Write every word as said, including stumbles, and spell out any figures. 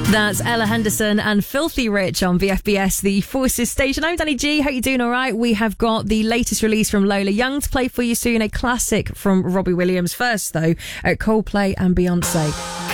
That's Ella Henderson and Filthy Rich on V F B S, the Forces station. I'm Danny G. Hope you're doing all right. We have got the latest release from Lola Young to play for you soon. A classic from Robbie Williams. First, though, at Coldplay and Beyonce.